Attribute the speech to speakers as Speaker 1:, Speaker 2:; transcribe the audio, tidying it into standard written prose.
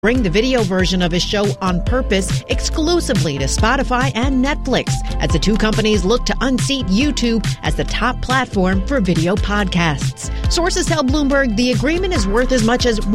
Speaker 1: bring the video version of his show On Purpose exclusively to Spotify and Netflix as the two companies look to unseat YouTube as the top platform for video podcasts. Sources tell Bloomberg the agreement is worth as much as